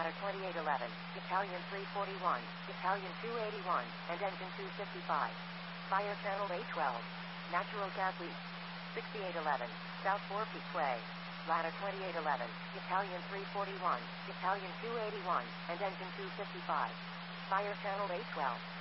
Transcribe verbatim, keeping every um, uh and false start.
ladder twenty-eight eleven, Italian three forty-one, Italian two eighty-one, and engine two fifty-five. Fire channel A twelve. Natural gas leak. sixty-eight eleven, South four Peak Way. Ladder twenty-eight eleven, Italian three forty-one, Italian two eighty-one, and engine two fifty-five. Fire channel A twelve.